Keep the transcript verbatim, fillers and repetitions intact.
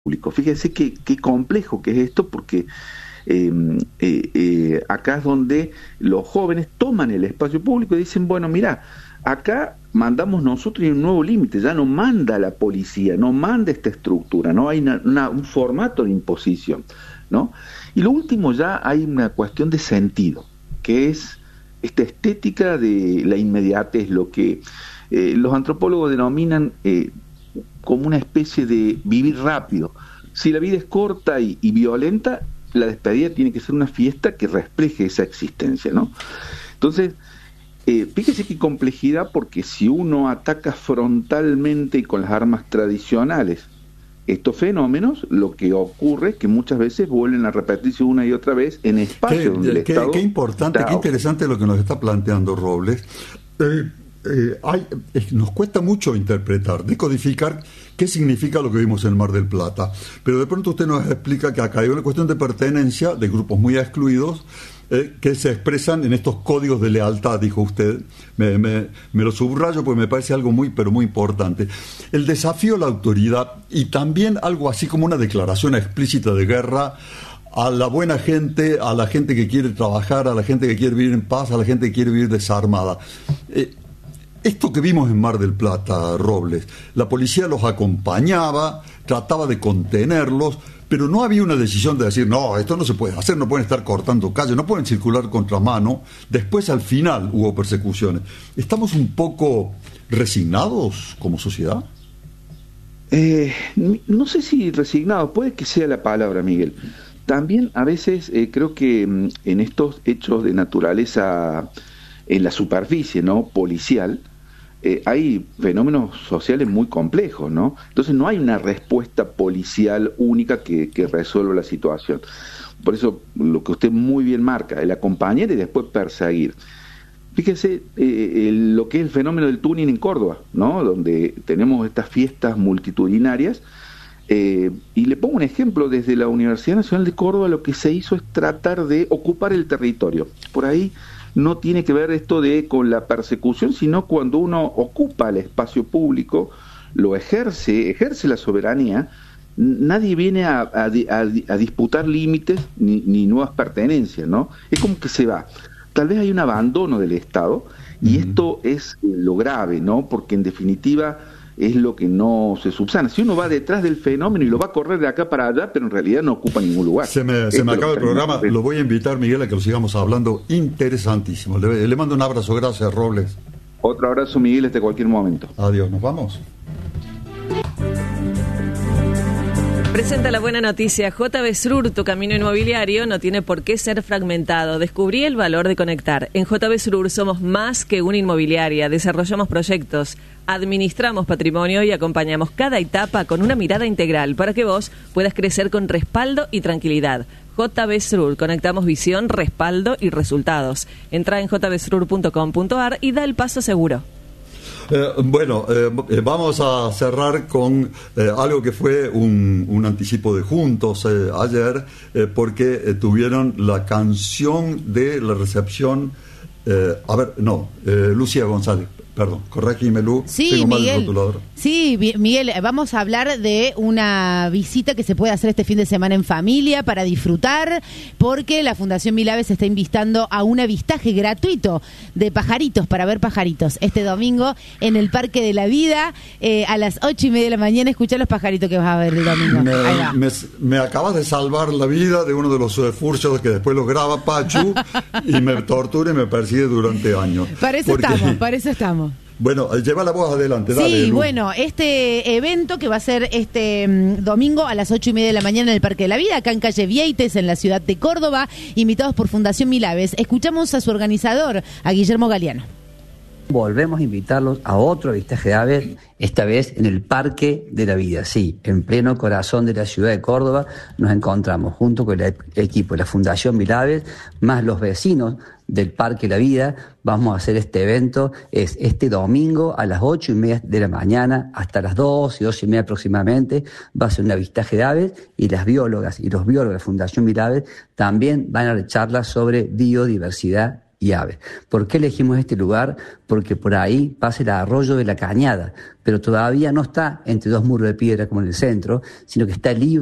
público. Fíjense qué, qué complejo que es esto, porque eh, eh, eh, acá es donde los jóvenes toman el espacio público y dicen, bueno, mira, acá mandamos nosotros un nuevo límite, ya no manda la policía, no manda esta estructura, no hay una, una, un formato de imposición, ¿no? Y lo último, ya hay una cuestión de sentido, que es esta estética de la inmediatez, lo que eh, los antropólogos denominan eh, como una especie de vivir rápido. Si la vida es corta y, y violenta, la despedida tiene que ser una fiesta que refleje esa existencia, ¿no? Entonces, eh, fíjese qué complejidad, porque si uno ataca frontalmente y con las armas tradicionales estos fenómenos, lo que ocurre es que muchas veces vuelven a repetirse una y otra vez en espacios qué, donde el qué, Estado... Qué importante, está... qué interesante lo que nos está planteando Robles. Eh, eh, hay, eh, nos cuesta mucho interpretar, decodificar qué significa lo que vimos en el Mar del Plata, pero de pronto usted nos explica que acá hay una cuestión de pertenencia de grupos muy excluidos, Eh, que se expresan en estos códigos de lealtad, dijo usted. Me, me, me lo subrayo porque me parece algo muy, pero muy importante. El desafío a la autoridad y también algo así como una declaración explícita de guerra a la buena gente, a la gente que quiere trabajar, a la gente que quiere vivir en paz, a la gente que quiere vivir desarmada. Eh, Esto que vimos en Mar del Plata, Robles, la policía los acompañaba, trataba de contenerlos, pero no había una decisión de decir, no, esto no se puede hacer, no pueden estar cortando calles, no pueden circular contramano. Después, al final, hubo persecuciones. ¿Estamos un poco resignados como sociedad? Eh, no sé si resignados, puede que sea la palabra, Miguel. También a veces eh, creo que en estos hechos de naturaleza, en la superficie, ¿no?, policial, eh, hay fenómenos sociales muy complejos, ¿no? Entonces no hay una respuesta policial única que, que resuelva la situación. Por eso, lo que usted muy bien marca, el acompañar y después perseguir. Fíjese eh, el, lo que es el fenómeno del tuning en Córdoba, ¿no?, donde tenemos estas fiestas multitudinarias. Eh, y le pongo un ejemplo, desde la Universidad Nacional de Córdoba lo que se hizo es tratar de ocupar el territorio. Por ahí no tiene que ver esto de con la persecución, sino cuando uno ocupa el espacio público, lo ejerce, ejerce la soberanía, nadie viene a, a, a, a disputar límites ni, ni nuevas pertenencias, ¿no? Es como que se va. Tal vez hay un abandono del Estado, y uh-huh. esto es lo grave, ¿no? Porque en definitiva es lo que no se subsana. Si uno va detrás del fenómeno y lo va a correr de acá para allá, pero en realidad no ocupa ningún lugar. Se me, se me acaba el programa. Lo voy a invitar, Miguel, a que lo sigamos hablando. Interesantísimo. Le, le mando un abrazo. Gracias, Robles. Otro abrazo, Miguel, hasta cualquier momento. Adiós. Nos vamos. Presenta la buena noticia. J B Srur, tu camino inmobiliario no tiene por qué ser fragmentado. Descubrí el valor de conectar. En J B Srur somos más que una inmobiliaria. Desarrollamos proyectos, administramos patrimonio y acompañamos cada etapa con una mirada integral para que vos puedas crecer con respaldo y tranquilidad. J B Srur, conectamos visión, respaldo y resultados. Entra en j b srur punto com punto a r y da el paso seguro. Eh, bueno, eh, vamos a cerrar con eh, algo que fue un, un anticipo de Juntos eh, ayer, eh, porque eh, tuvieron la canción de la recepción. Eh, a ver, no, eh, Lucía González. Perdón, corregime, Lu. Sí, Tengo mal Miguel. el rotulador. Sí, Miguel, vamos a hablar de una visita que se puede hacer este fin de semana en familia para disfrutar, porque la Fundación Milave se está invitando a un avistaje gratuito de pajaritos, para ver pajaritos, este domingo en el Parque de la Vida, eh, a las ocho y media de la mañana. Escuchá los pajaritos que vas a ver el domingo. Me, Ahí va. me, me acabas de salvar la vida de uno de los uh, furcios que después los graba Pachu y me tortura y me persigue durante años. Para eso porque... estamos, para eso estamos. Bueno, lleva la voz adelante, dale. Sí, Lu. bueno, este evento que va a ser este mm, domingo a las ocho y media de la mañana en el Parque de la Vida, acá en calle Vieites, en la ciudad de Córdoba, invitados por Fundación Milaves. Escuchamos a su organizador, a Guillermo Galeano. Volvemos a invitarlos a otro avistaje de aves, esta vez en el Parque de la Vida. Sí, en pleno corazón de la ciudad de Córdoba nos encontramos junto con el equipo de la Fundación Milaves, más los vecinos del Parque de la Vida. Vamos a hacer este evento, es este domingo a las ocho y media de la mañana hasta las dos y dos y media aproximadamente. Va a ser un avistaje de aves y las biólogas y los biólogos de la Fundación Milaves también van a dar charlas sobre biodiversidad y aves. ¿Por qué elegimos este lugar? Porque por ahí pasa el arroyo de la Cañada, pero todavía no está entre dos muros de piedra como en el centro, sino que está libre